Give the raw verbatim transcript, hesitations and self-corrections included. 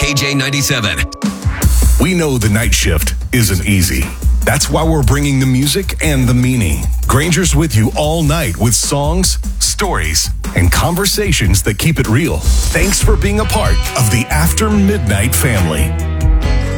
K J ninety-seven. We know the night shift isn't easy. That's why we're bringing the music and the meaning. Granger's with you all night with songs, stories, and conversations that keep it real. Thanks for being a part of the After Midnight family.